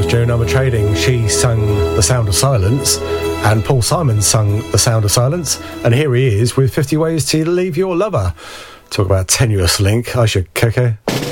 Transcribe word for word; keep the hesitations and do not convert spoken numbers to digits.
Joan Armatrading, she sung The Sound of Silence, and Paul Simon sung The Sound of Silence, and here he is with fifty Ways to Leave Your Lover. Talk about a tenuous link. I should Coco.